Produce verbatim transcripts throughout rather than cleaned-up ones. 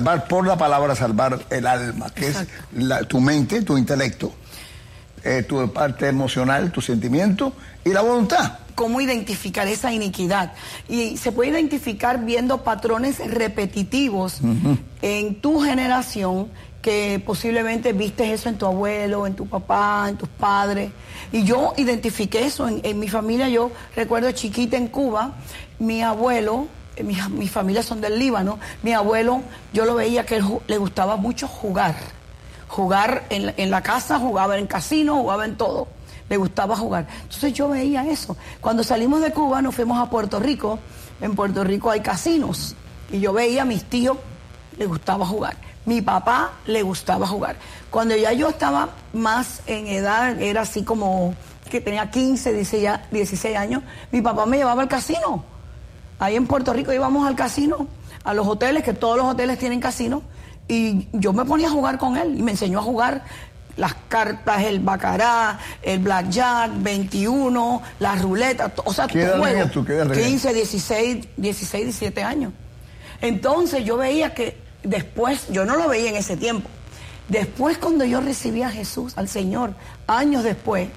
salvar por la palabra, salvar el alma, que Exacto. es la, tu mente, tu intelecto, eh, tu parte emocional, tu sentimiento y la voluntad. Cómo identificar esa iniquidad. Y se puede identificar viendo patrones repetitivos uh-huh. en tu generación, que posiblemente viste eso en tu abuelo, en tu papá, en tus padres. Y yo identifiqué eso en, en mi familia. Yo recuerdo chiquita en Cuba, mi abuelo, mi, mi familia son del Líbano, mi abuelo, yo lo veía que él, le gustaba mucho jugar. Jugar en, en la casa, jugaba en casino, jugaba en todo. Le gustaba jugar. Entonces yo veía eso. Cuando salimos de Cuba nos fuimos a Puerto Rico. En Puerto Rico hay casinos. Y yo veía a mis tíos, le gustaba jugar. Mi papá le gustaba jugar. Cuando ya yo estaba más en edad, era así como que tenía quince, dieciséis años, mi papá me llevaba al casino. Ahí en Puerto Rico íbamos al casino, a los hoteles, que todos los hoteles tienen casino. Y yo me ponía a jugar con él y me enseñó a jugar las cartas, el baccarat, el blackjack, veintiuno, la ruleta, o sea, tu juego. Tú, quince, dieciséis, dieciséis, diecisiete años. Entonces yo veía que después, yo no lo veía en ese tiempo. Después, cuando yo recibí a Jesús, al Señor, años después,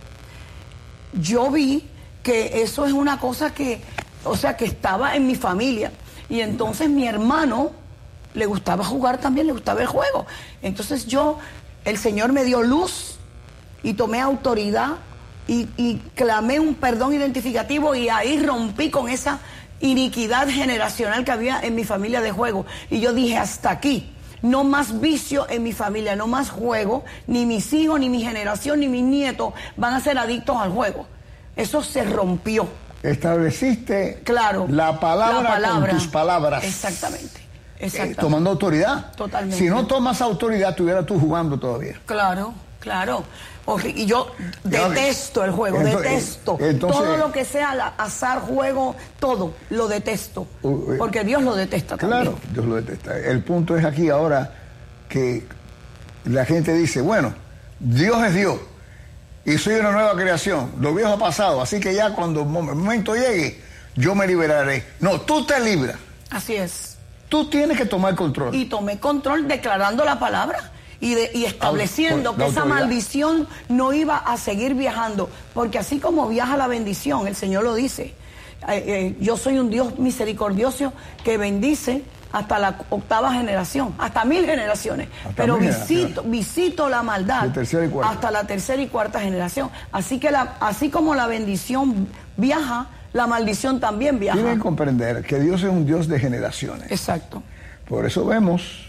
yo vi que eso es una cosa que, o sea, que estaba en mi familia. Y entonces mi hermano le gustaba jugar también, le gustaba el juego. Entonces yo... El Señor me dio luz y tomé autoridad y, y clamé un perdón identificativo y ahí rompí con esa iniquidad generacional que había en mi familia de juego. Y yo dije, hasta aquí, no más vicio en mi familia, no más juego, ni mis hijos, ni mi generación, ni mis nietos van a ser adictos al juego. Eso se rompió. Estableciste claro, la palabra, la palabra con tus palabras. Exactamente. Eh, tomando autoridad. Totalmente. Si no tomas autoridad, estuvieras tú jugando todavía. Claro, claro. Y yo detesto el juego, entonces, detesto. Entonces, todo lo que sea la, azar, juego, todo, lo detesto. Porque Dios lo detesta también. Claro, Dios lo detesta. El punto es aquí ahora que la gente dice, bueno, Dios es Dios y soy una nueva creación. Lo viejo ha pasado, así que ya cuando el momento llegue, yo me liberaré. No, tú te libras. Así es. Tú tienes que tomar control. Y tomé control declarando la palabra y, de, y estableciendo que esa maldición no iba a seguir viajando. Porque así como viaja la bendición, el Señor lo dice, eh, eh, yo soy un Dios misericordioso que bendice hasta la octava generación, hasta mil generaciones. Hasta pero mil visito, generaciones. visito la maldad hasta la tercera y cuarta generación. Así que la, así como la bendición viaja, la maldición también viaja. Tienen que comprender que Dios es un Dios de generaciones. Exacto. Por eso vemos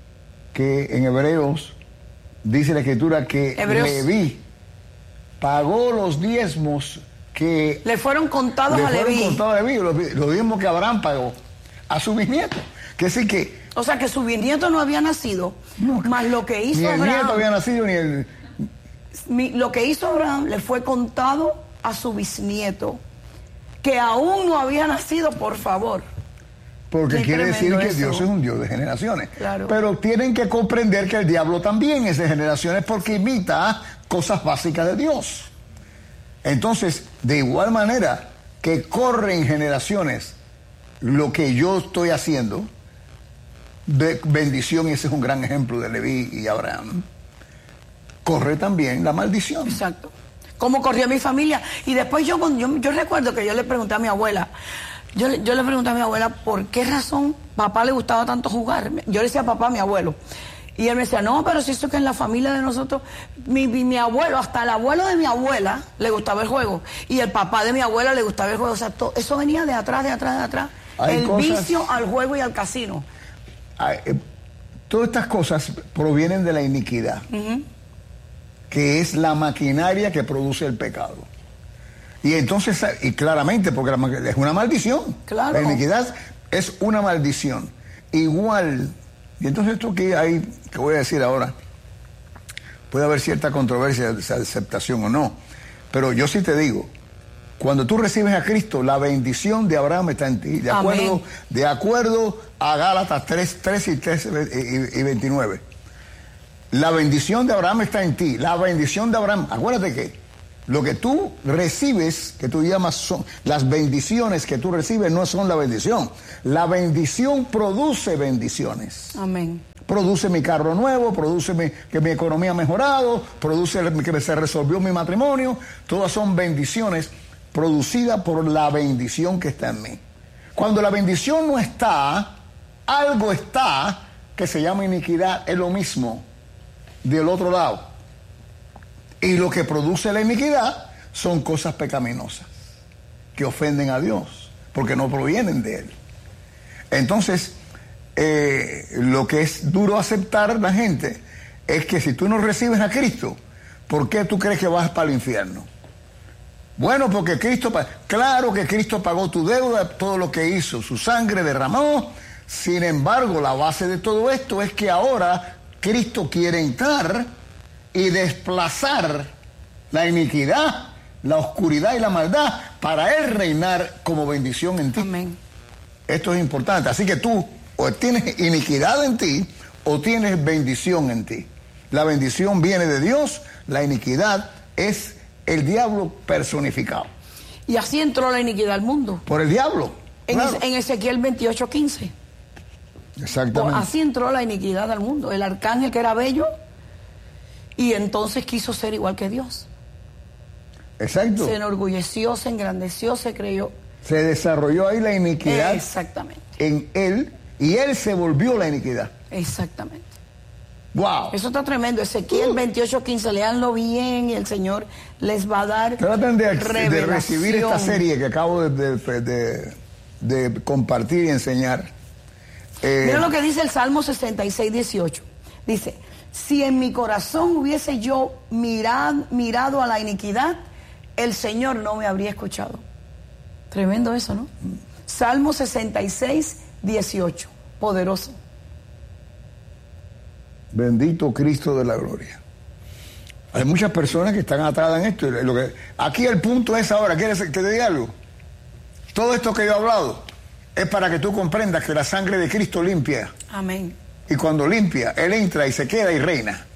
que en Hebreos dice la Escritura que Hebreos. Leví pagó los diezmos que le fueron contados le a fueron Leví. contados a Leví, los, los diezmos que Abraham pagó a su bisnieto. Que sí que... O sea que su bisnieto no había nacido, no, más lo que hizo ni el Abraham... nieto había nacido, ni el... Mi, lo que hizo Abraham le fue contado a su bisnieto, que aún no había nacido, por favor. Porque Qué quiere decir que eso. Dios es un Dios de generaciones. Claro. Pero tienen que comprender que el diablo también es de generaciones porque imita cosas básicas de Dios. Entonces, de igual manera que corren generaciones lo que yo estoy haciendo, de bendición, y ese es un gran ejemplo de Leví y Abraham, corre también la maldición. Exacto. Cómo corrió mi familia. Y después yo, yo, yo recuerdo que yo le pregunté a mi abuela, yo, yo le pregunté a mi abuela por qué razón papá le gustaba tanto jugar. Yo le decía a papá, a mi abuelo. Y él me decía, no, pero si eso que en la familia de nosotros, mi, mi, mi abuelo, hasta el abuelo de mi abuela le gustaba el juego. Y el papá de mi abuela le gustaba el juego. O sea, todo, eso venía de atrás, de atrás, de atrás. Hay el cosas, vicio al juego y al casino. Hay, eh, todas estas cosas provienen de la iniquidad. Uh-huh. Que es la maquinaria que produce el pecado. Y entonces, y claramente, porque la, es una maldición. Claro. La iniquidad es una maldición. Igual, y entonces esto que hay, que voy a decir ahora, puede haber cierta controversia de esa aceptación o no, pero yo sí te digo, cuando tú recibes a Cristo, la bendición de Abraham está en ti, de acuerdo, de acuerdo a Gálatas tres, tres y, tres y veintinueve. La bendición de Abraham está en ti. La bendición de Abraham, acuérdate que lo que tú recibes, que tú llamas, son las bendiciones que tú recibes, no son la bendición. La bendición produce bendiciones. Amén. Produce mi carro nuevo, produce mi, que mi economía ha mejorado, produce que se resolvió mi matrimonio. Todas son bendiciones producidas por la bendición que está en mí. Cuando la bendición no está, algo está que se llama iniquidad, es lo mismo del otro lado. Y lo que produce la iniquidad son cosas pecaminosas que ofenden a Dios, porque no provienen de Él. Entonces, eh, lo que es duro aceptar la gente es que si tú no recibes a Cristo, ¿por qué tú crees que vas para el infierno? Bueno, porque Cristo, claro que Cristo pagó tu deuda, todo lo que hizo, su sangre derramó. Sin embargo, la base de todo esto es que ahora Cristo quiere entrar y desplazar la iniquidad, la oscuridad y la maldad para Él reinar como bendición en ti. Amén. Esto es importante. Así que tú o tienes iniquidad en ti o tienes bendición en ti. La bendición viene de Dios, la iniquidad es el diablo personificado. Y así entró la iniquidad al mundo. Por el diablo. En, Claro. en Ezequiel veintiocho quince. Exactamente. Así entró la iniquidad al mundo. El arcángel que era bello y entonces quiso ser igual que Dios. Exacto. Se enorgulleció, se engrandeció, se creyó. Se desarrolló ahí la iniquidad Exactamente. en él y él se volvió la iniquidad. Exactamente. ¡Wow! Eso está tremendo. Ezequiel veintiocho quince, léanlo bien y el Señor les va a dar Traten de, de revelación. recibir esta serie que acabo de, de, de, de compartir y enseñar. Eh, Mira lo que dice el Salmo sesenta y seis, dieciocho. Dice, si en mi corazón hubiese yo mirad, mirado a la iniquidad, el Señor no me habría escuchado. Tremendo eso, ¿no? Salmo sesenta y seis, dieciocho. Poderoso. Bendito Cristo de la gloria. Hay muchas personas que están atadas en esto. Lo que, aquí el punto es ahora, ¿quieres que te diga algo? Todo esto que yo he hablado es para que tú comprendas que la sangre de Cristo limpia. Amén. Y cuando limpia, Él entra y se queda y reina.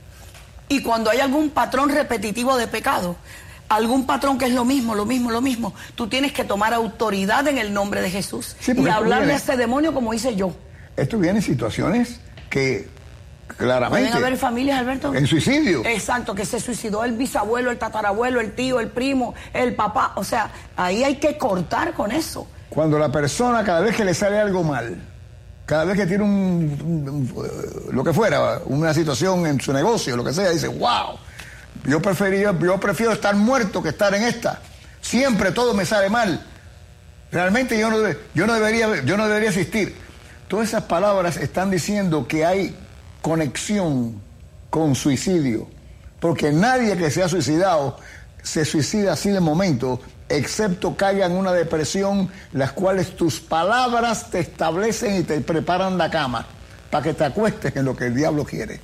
Y cuando hay algún patrón repetitivo de pecado, algún patrón que es lo mismo, lo mismo, lo mismo, tú tienes que tomar autoridad en el nombre de Jesús Sí, y porque esto hablarle viene- a ese demonio como hice yo. Esto viene en situaciones que claramente... Pueden haber familias, Alberto. En suicidio. Exacto, que se suicidó el bisabuelo, el tatarabuelo, el tío, el primo, el papá. O sea, ahí hay que cortar con eso. Cuando la persona, cada vez que le sale algo mal, cada vez que tiene un, un- un- lo que fuera, una situación en su negocio, lo que sea, dice, wow, yo prefería, yo prefiero estar muerto que estar en esta. Siempre todo me sale mal. Realmente yo no, debe- yo no debería, yo no debería existir. Todas esas palabras están diciendo que hay conexión con suicidio, porque nadie que se ha suicidado se suicida así de momento, excepto caiga en una depresión, las cuales tus palabras te establecen y te preparan la cama para que te acuestes en lo que el diablo quiere.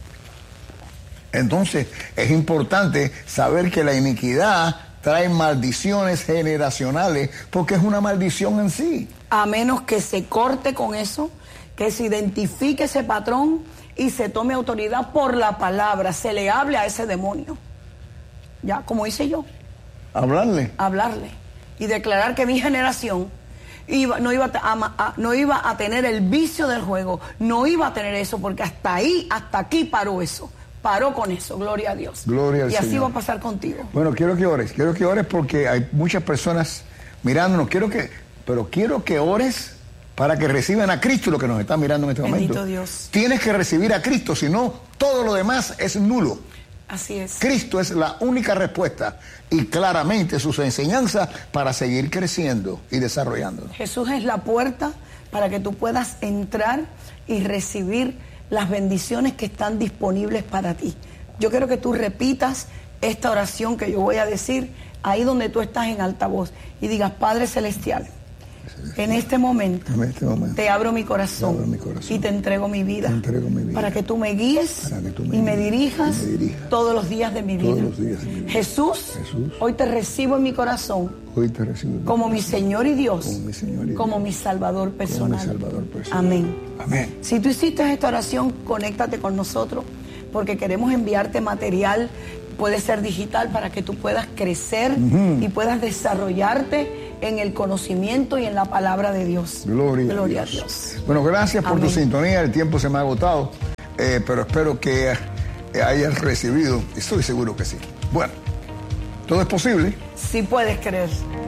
Entonces es importante saber que la iniquidad trae maldiciones generacionales, porque es una maldición en sí. A menos que se corte con eso, que se identifique ese patrón y se tome autoridad por la palabra, se le hable a ese demonio. Ya, como hice yo, Hablarle. hablarle y declarar que mi generación iba, no, iba a, a- no iba a tener el vicio del juego, no iba a tener eso, porque hasta ahí, hasta aquí paró eso. Paró con eso, gloria a Dios. Gloria al y así Señor. va a pasar contigo. Bueno, quiero que ores, quiero que ores porque hay muchas personas mirándonos, quiero que, pero quiero que ores para que reciban a Cristo, lo que nos están mirando en este Bendito momento. Dios. Tienes que recibir a Cristo, si no, todo lo demás es nulo. Así es. Cristo es la única respuesta y claramente sus enseñanzas para seguir creciendo y desarrollándonos. Jesús es la puerta para que tú puedas entrar y recibir las bendiciones que están disponibles para ti. Yo quiero que tú repitas esta oración que yo voy a decir ahí donde tú estás en altavoz y digas, Padre Celestial, en este momento, En este momento te abro mi corazón, te abro mi corazón y te entrego mi vida, te entrego mi vida, para que tú me guíes para que tú me y, me guíes dirijas y me dirijas todos los días de mi todos vida. los días de mi vida. Jesús, Jesús, hoy te recibo en mi corazón hoy te recibo en mi como mi corazón, Señor y Dios, como mi Señor y como Dios, mi Salvador como personal. mi Salvador personal. Amén. Amén. Si tú hiciste esta oración, conéctate con nosotros porque queremos enviarte material, puede ser digital, para que tú puedas crecer Ujú. y puedas desarrollarte en el conocimiento y en la palabra de Dios. Gloria, Gloria a, a Dios. Dios. Bueno, gracias por tu Amén. sintonía. El tiempo se me ha agotado. eh, pero espero que eh, hayas recibido, estoy seguro que sí. Bueno, todo es posible. Sí puedes creer.